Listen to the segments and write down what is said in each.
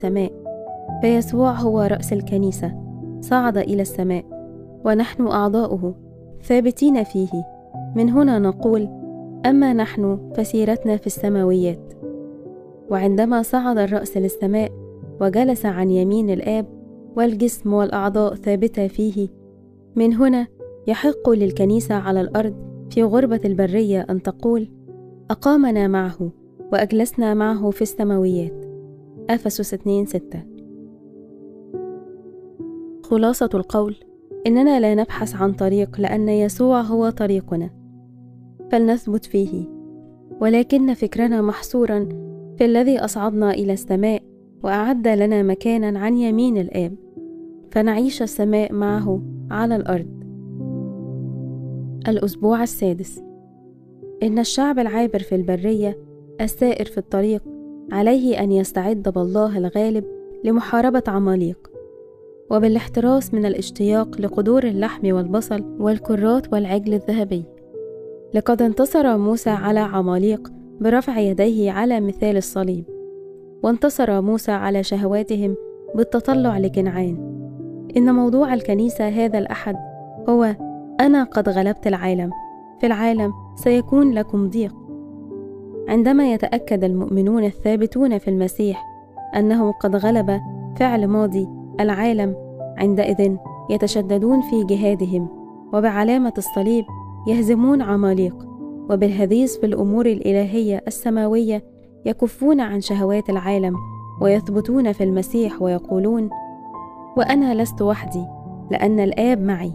السماء، فيسوع هو رأس الكنيسة، صعد إلى السماء، ونحن أعضاؤه ثابتين فيه. من هنا نقول: أما نحن فسيرتنا في السماويات. وعندما صعد الرأس للسماء وجلس عن يمين الآب والجسم والأعضاء ثابتة فيه، من هنا يحق للكنيسة على الأرض في غربة البرية أن تقول: أقامنا معه وأجلسنا معه في السماويات. أفسس 2:6. خلاصة القول: إننا لا نبحث عن طريق لأن يسوع هو طريقنا، فلنثبت فيه، ولكن فكرنا محصورا في الذي أصعدنا إلى السماء وأعد لنا مكانا عن يمين الآب، فنعيش السماء معه على الأرض. الأسبوع السادس. إن الشعب العابر في البرية السائر في الطريق عليه أن يستعد بالله الغالب لمحاربة عماليق، وبالاحتراس من الاشتياق لقدور اللحم والبصل والكرات والعجل الذهبي. لقد انتصر موسى على عماليق برفع يديه على مثال الصليب، وانتصر موسى على شهواتهم بالتطلع لكنعان. إن موضوع الكنيسة هذا الأحد هو: أنا قد غلبت العالم، في العالم سيكون لكم ضيق. عندما يتأكد المؤمنون الثابتون في المسيح أنه قد غلب فعل ماضي العالم، عندئذ يتشددون في جهادهم، وبعلامة الصليب يهزمون عماليق، وبالهذيس في الأمور الإلهية السماوية يكفون عن شهوات العالم، ويثبتون في المسيح ويقولون: وأنا لست وحدي، لأن الآب معي.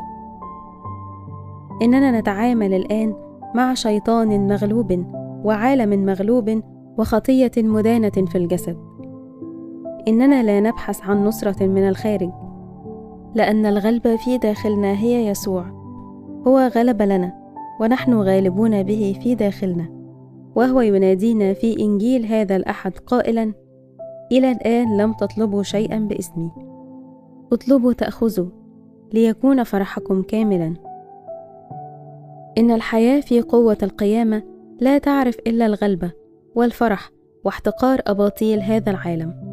إننا نتعامل الآن مع شيطان مغلوب وعالم مغلوب وخطية مدانة في الجسد. إننا لا نبحث عن نصرة من الخارج، لأن الغلبة في داخلنا هي يسوع، هو غلب لنا ونحن غالبون به في داخلنا، وهو ينادينا في إنجيل هذا الأحد قائلا: إلى الآن لم تطلبوا شيئا باسمي، اطلبوا تأخذوا ليكون فرحكم كاملا. إن الحياة في قوة القيامة لا تعرف إلا الغلبة والفرح واحتقار أباطيل هذا العالم.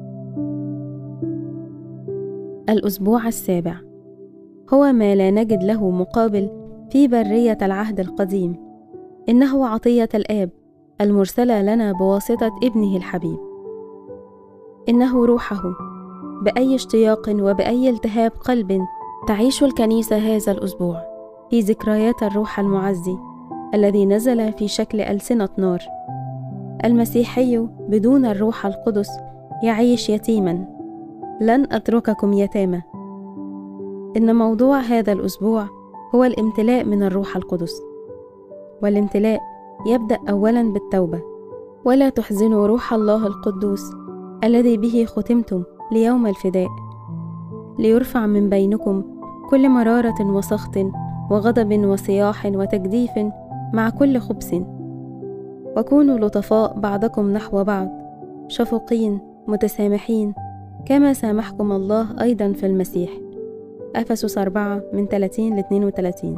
الأسبوع السابع هو ما لا نجد له مقابل في برية العهد القديم. إنه عطية الآب المرسلة لنا بواسطة ابنه الحبيب. إنه روحه. بأي اشتياق وبأي التهاب قلب تعيش الكنيسة هذا الأسبوع في ذكريات الروح المعزي الذي نزل في شكل ألسنة نار. المسيحي بدون الروح القدس يعيش يتيما. لن أترككم يتامى. إن موضوع هذا الأسبوع هو الامتلاء من الروح القدس، والامتلاء يبدأ أولا بالتوبة. ولا تحزنوا روح الله القدوس الذي به ختمتم ليوم الفداء، ليرفع من بينكم كل مرارة وسخط وغضب وصياح وتجديف مع كل خبث، وكونوا لطفاء بعضكم نحو بعض، شفقين متسامحين كما سامحكم الله أيضا في المسيح. أفسس 4:30-32.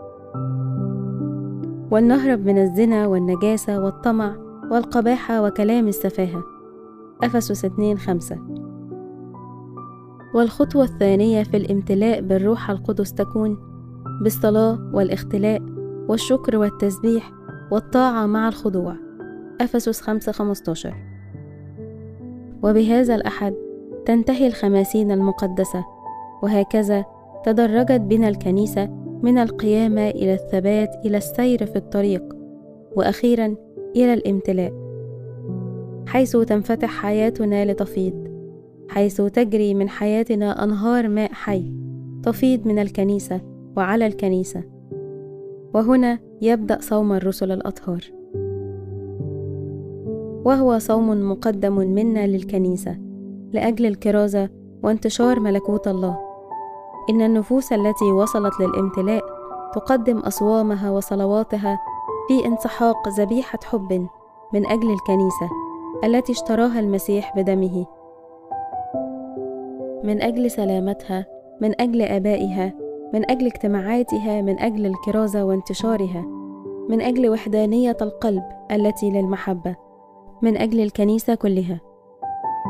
ولنهرب من الزنا والنجاسة والطمع والقباحة وكلام السفاهة. أفسس 2:5. والخطوة الثانية في الامتلاء بالروح القدس تكون بالصلاة والاختلاء والشكر والتسبيح والطاعة مع الخضوع. أفسس 5:15. وبهذا الأحد تنتهي الخماسين المقدسة، وهكذا تدرجت بنا الكنيسة من القيامة إلى الثبات إلى السير في الطريق، وأخيرا إلى الامتلاء، حيث تنفتح حياتنا لتفيض، حيث تجري من حياتنا أنهار ماء حي تفيض من الكنيسة وعلى الكنيسة. وهنا يبدأ صوم الرسل الأطهار، وهو صوم مقدم منا للكنيسة لأجل الكرازة وانتشار ملكوت الله. إن النفوس التي وصلت للامتلاء تقدم أصوامها وصلواتها في انسحاق ذبيحة حب من أجل الكنيسة التي اشتراها المسيح بدمه، من أجل سلامتها، من أجل آبائها، من أجل اجتماعاتها، من أجل الكرازة وانتشارها، من أجل وحدانية القلب التي للمحبة، من أجل الكنيسة كلها.